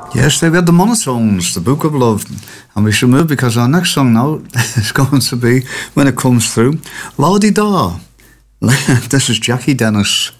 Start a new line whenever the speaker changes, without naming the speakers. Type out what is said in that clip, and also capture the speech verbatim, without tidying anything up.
Yes, they were the monotones, the Book of Love. And we should move because our next song now is going to be, when it comes through, La Di Da. This is Jackie Dennis.